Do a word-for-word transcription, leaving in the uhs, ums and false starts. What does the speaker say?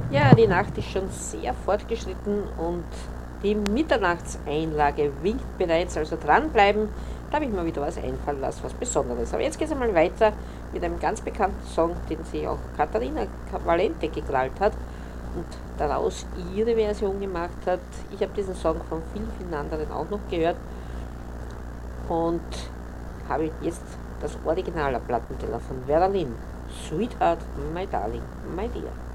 Ja, die Nacht ist schon sehr fortgeschritten und die Mitternachtseinlage winkt bereits, also dranbleiben. Da habe ich mir wieder was einfallen lassen, was Besonderes. Aber jetzt geht es einmal weiter mit einem ganz bekannten Song, den sie auch Katharina Valente gekrallt hat und daraus ihre Version gemacht hat. Ich habe diesen Song von vielen, vielen anderen auch noch gehört und habe jetzt das Original am Plattenteller von Vera Lynn. Sweetheart, my darling, my dear.